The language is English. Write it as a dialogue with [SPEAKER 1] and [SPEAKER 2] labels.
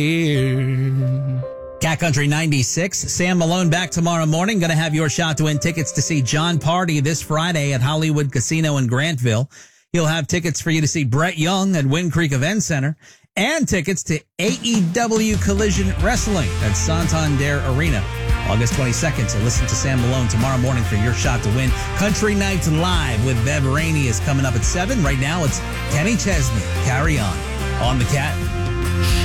[SPEAKER 1] Cat Country 96. Sam Malone back tomorrow morning. Going to have your shot to win tickets to see John Party this Friday at Hollywood Casino in Grantville. He'll have tickets for you to see Brett Young at Wind Creek Event Center and tickets to AEW Collision Wrestling at Santander Arena August 22nd. So listen to Sam Malone tomorrow morning for your shot to win. Country Nights Live with Bev Rainey is coming up at 7. Right now it's Kenny Chesney. Carry on the Cat